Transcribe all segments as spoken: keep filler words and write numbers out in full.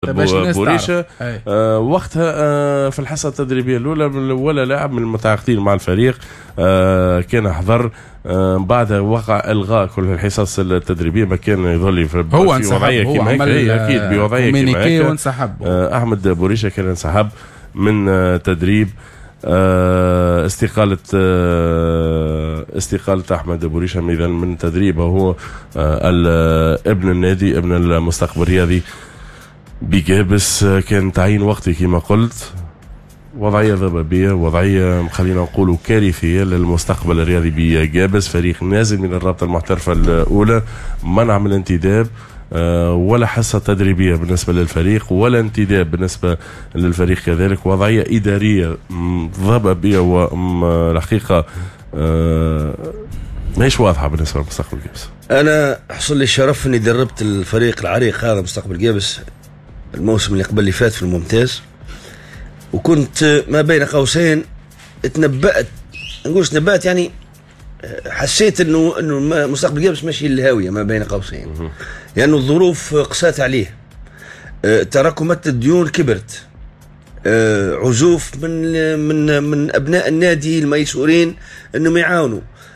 بوريشة آه وقتها آه في الحصة التدريبية الأولى ولا لاعب من المتعاقدين مع الفريق آه كان حضر آه بعد وقع إلغاء كل الحصص التدريبية ما كان يظل في وضعية كما هيك أكيد بوضعية كما هيك آه أحمد بوريشة كان انسحب من آه تدريب آه استقالة آه استقالة أحمد بوريشة من تدريبه هو آه ابن النادي ابن المستقبل الرياضي بجابس. كان تعيين وقتي كما قلت وضعية ضبابية وضعية خلينا نقولوا كارثية للمستقبل الرياضي بجابس، فريق نازل من الرابطة المحترفة الأولى، منع من الانتداب ولا حصة تدريبية بالنسبة للفريق ولا انتداب بالنسبة للفريق كذلك، وضعية إدارية ضبابية والحقيقة ماهيش واضحة بالنسبة لمستقبل جابس. أنا حصل لي الشرف أني دربت الفريق العريق هذا مستقبل جابس الموسم اللي قبل اللي فات في الممتاز، وكنت ما بين قوسين اتنبأت، نقولش تنبأت يعني حسيت انه انه مستقبل جابس ماشي للهاويه ما بين قوسين، لانه يعني الظروف قسات عليه، تراكمات الديون كبرت، عزوف من من من ابناء النادي الميسورين انهم يعاونوا،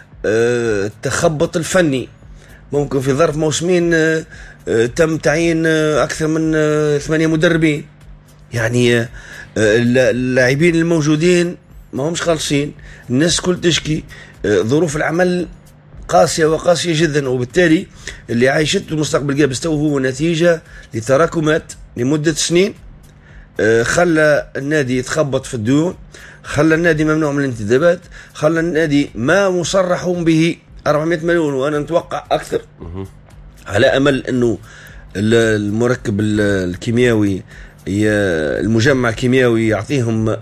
التخبط الفني ممكن في ظرف موسمين تم تعيين أكثر من ثمانية مدربين، يعني اللاعبين الموجودين ما همش خالصين، الناس كل تشكي، ظروف العمل قاسية وقاسية جدا، وبالتالي اللي عايشته مستقبل جابس تو هو نتيجة لتراكمات لمدة سنين خلى النادي يتخبط في الديون، خلى النادي ممنوع من الانتدابات، خلى النادي ما مصرح به أربعمائة مليون وأنا نتوقع أكثر، على أمل أنه المركب الكيميائي المجمع الكيميائي يعطيهم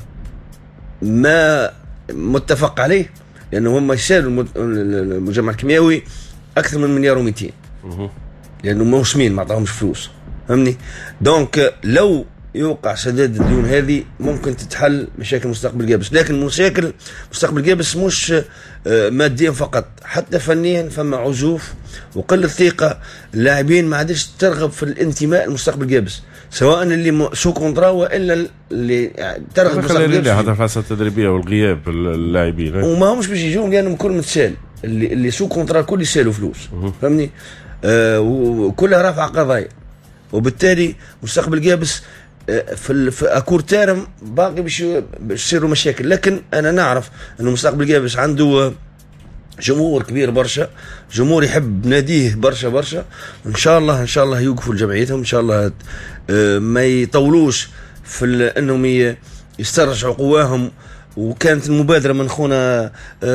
ما متفق عليه، لأنه هم يسالوا المجمع الكيميائي أكثر من مليار ومئتين، لأنه موسمين ما عطاهمش فلوس، فهمني؟ دونك لو يوقع سداد الديون هذه ممكن تتحل مشاكل مستقبل جابس، لكن مشاكل مستقبل جابس مش ماديا فقط، حتى فنيا فما عزوف وقلة ثقة، اللاعبين ما عادش ترغب في الانتماء لمستقبل جابس، سواء اللي سو كونترا والا اللي ترغب في مستقبل جابس. هذا الفصل التدريبية والغياب اللاعبين وما همش باش يجون لانهم كل متسال، اللي اللي سو كونترا الكل يسالوا فلوس، فهمني؟ آه وكلها رافعة قضايا، وبالتالي مستقبل جابس في في اكور تارم باقي باش يصيروا مشاكل، لكن انا نعرف انه مستقبل جابس عنده جمهور كبير برشا، جمهور يحب ناديه برشا برشا، ان شاء الله ان شاء الله يوقفوا لجمعيتهم، ان شاء الله ما يطولوش في انهم يسترجعوا قواهم. وكانت المبادرة من خونا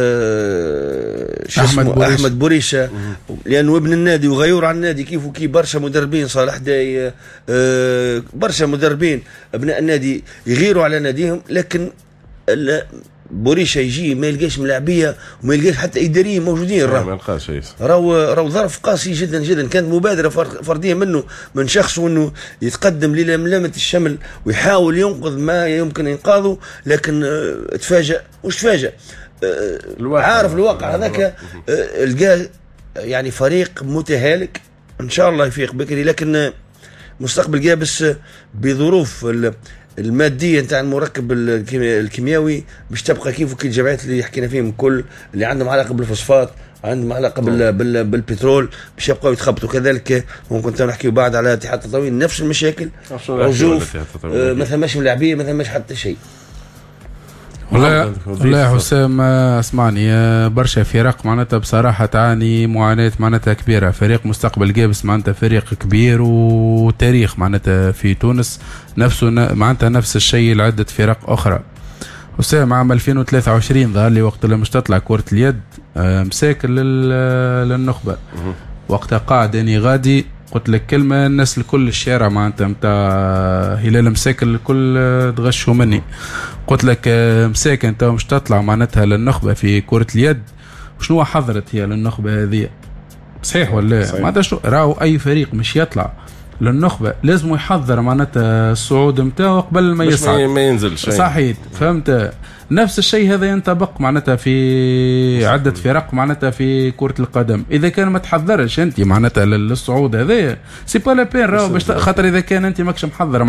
أحمد بوريشة, أحمد بوريشة لأنه ابن النادي وغيور عن النادي، كيف وكي برشا مدربين صالح داي برشا مدربين ابناء النادي يغيروا على ناديهم، لكن بوريشة يجي ما يلقاش ملاعبية وما يلقاش حتى إداريين موجودين، راهو راهو راهو ظرف قاسي جدا جدا. كانت مبادرة فردية منه من شخص وانه يتقدم للملامة الشمل ويحاول ينقذ ما يمكن إنقاذه، لكن اه تفاجأ وش تفاجأ اه عارف الواقع هذاك اه لقاه يعني فريق متهالك، ان شاء الله يفيق بكري، لكن مستقبل جابس بظروف الماديه نتاع المركب الكيميائي باش تبقى كيف وكي الجمعيات اللي حكينا فيهم كل اللي عندهم علاقه بالفوسفات، عندهم علاقه بال بال بالبترول باش يبقاو يتخبطوا. كذلك ممكن نحكيو بعد على اتحاد التطوير نفس المشاكل، عزوف ما ثماش ملاعبيه ما ثماش حتى شيء. والله والله يا حسام اسمعني، برشا فرق معناتها بصراحه تعاني معاناه معناتها كبيره. فريق مستقبل جابس معناتها فريق كبير وتاريخ معناتها في تونس، نفسه معناتها نفس الشيء لعده فرق اخرى. حسام عام ألفين وثلاثة وعشرين ظهر لي وقت لما تطلع كره اليد مساكن للنخبه، وقتها قاعد اني غادي قلت لك كلمه الناس الكل الشارع معناتها نتاع هلال مساكن الكل تغشوا مني، قلت لك مساكن انت مش تطلع معناتها للنخبه في كره اليد، وشنو حضرت هي للنخبه هذه؟ صحيح ولا معناتها شنو راهو اي فريق مش يطلع للنخبه لازم يحضر معناتها الصعود نتاعو قبل ما يصعد ما ينزلش صحيح فهمت. نفس الشيء هذا ينطبق معناتها في عدة فرق معناتها في كرة القدم. إذا كان ما تحضرش أنت معناتها للصعود هذا سي با لا بين راهو باش خاطر إذا كان أنت ماكش محضر